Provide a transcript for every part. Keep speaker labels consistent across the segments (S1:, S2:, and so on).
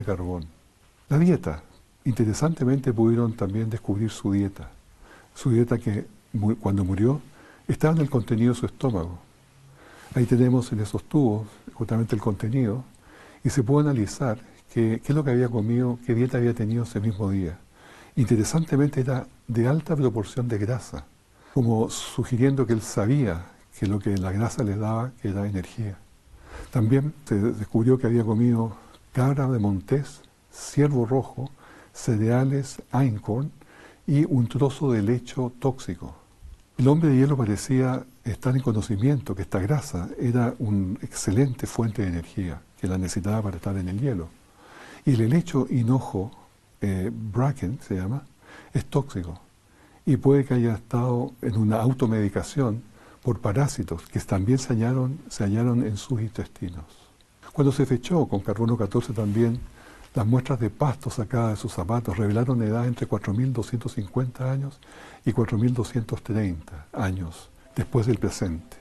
S1: carbón. La dieta. Interesantemente pudieron también descubrir su dieta. Su dieta que cuando murió estaba en el contenido de su estómago. Ahí tenemos en esos tubos justamente el contenido y se puede analizar qué es lo que había comido, qué dieta había tenido ese mismo día. Interesantemente era de alta proporción de grasa, como sugiriendo que él sabía que lo que la grasa le daba que era energía. También se descubrió que había comido cabra de montés, ciervo rojo, cereales einkorn y un trozo de lecho tóxico. El hombre de hielo parecía estar en conocimiento que esta grasa era una excelente fuente de energía que la necesitaba para estar en el hielo. Y el helecho hinojo, bracken se llama, es tóxico y puede que haya estado en una automedicación por parásitos que también se hallaron en sus intestinos. Cuando se fechó con carbono 14 también, las muestras de pasto sacadas de sus zapatos revelaron edad entre 4.250 años y 4.230 años después del presente.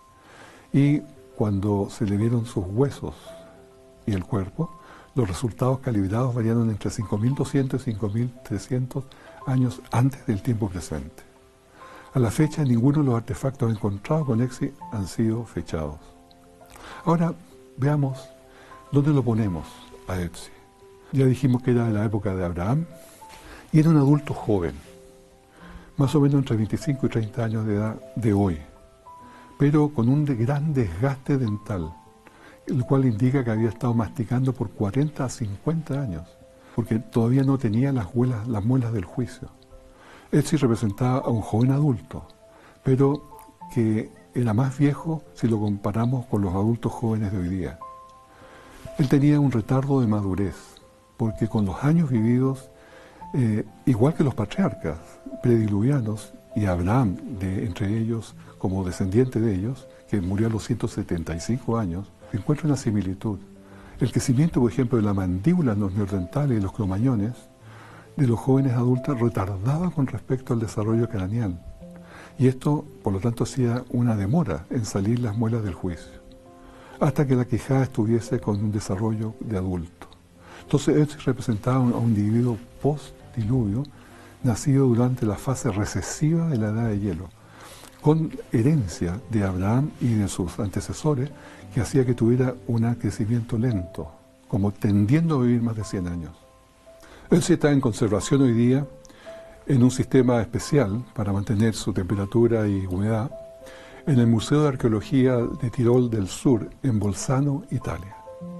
S1: Y cuando se le vieron sus huesos y el cuerpo, los resultados calibrados variaron entre 5.200 y 5.300 años antes del tiempo presente. A la fecha, ninguno de los artefactos encontrados con Ötzi han sido fechados. Ahora, veamos dónde lo ponemos a Ötzi. Ya dijimos que era de la época de Abraham y era un adulto joven, más o menos entre 25 y 30 años de edad de hoy, pero con un gran desgaste dental, el cual indica que había estado masticando por 40 a 50 años, porque todavía no tenía las muelas del juicio. Ötzi representaba a un joven adulto, pero que era más viejo si lo comparamos con los adultos jóvenes de hoy día. Él tenía un retardo de madurez, porque con los años vividos, igual que los patriarcas prediluvianos y Abraham, entre ellos, como descendiente de ellos, que murió a los 175 años, encuentra una similitud. El crecimiento, por ejemplo, de la mandíbula en los neandertales y los cromañones, de los jóvenes adultos, retardaba con respecto al desarrollo craneal. Y esto, por lo tanto, hacía una demora en salir las muelas del juicio, hasta que la quijada estuviese con un desarrollo de adulto. Entonces, Ötzi representaba a un individuo post-diluvio, nacido durante la fase recesiva de la edad de hielo, con herencia de Abraham y de sus antecesores, que hacía que tuviera un crecimiento lento, como tendiendo a vivir más de 100 años. Ötzi está en conservación hoy día en un sistema especial para mantener su temperatura y humedad en el Museo de Arqueología de Tirol del Sur, en Bolzano, Italia.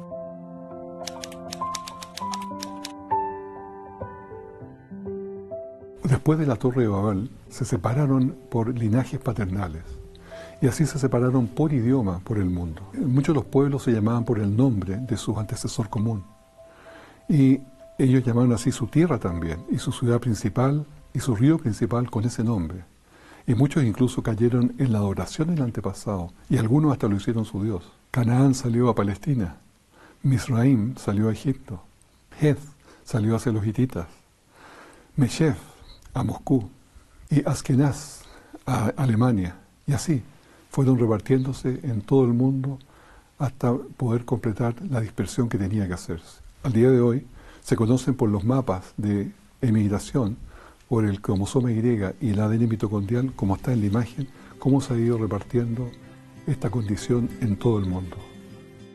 S1: Después de la Torre de Babel, se separaron por linajes paternales, y así se separaron por idioma por el mundo. Muchos de los pueblos se llamaban por el nombre de su antecesor común, y ellos llamaron así su tierra también, y su ciudad principal, y su río principal con ese nombre. Y muchos incluso cayeron en la adoración del antepasado, y algunos hasta lo hicieron su Dios. Canaán salió a Palestina, Misraim salió a Egipto, Heth salió hacia los hititas, Meshef a Moscú, y Askenaz a Alemania, y así fueron repartiéndose en todo el mundo hasta poder completar la dispersión que tenía que hacerse. Al día de hoy se conocen por los mapas de emigración, por el cromosoma Y y el ADN mitocondrial, como está en la imagen, cómo se ha ido repartiendo esta condición en todo el mundo.